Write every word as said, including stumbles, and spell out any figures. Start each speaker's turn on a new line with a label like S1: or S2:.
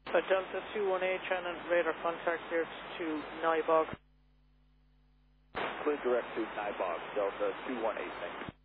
S1: Uh, Delta two one eight, Shannon, radar contact here to Nybog.
S2: Clear direct to Nybog, Delta two one eight, thanks.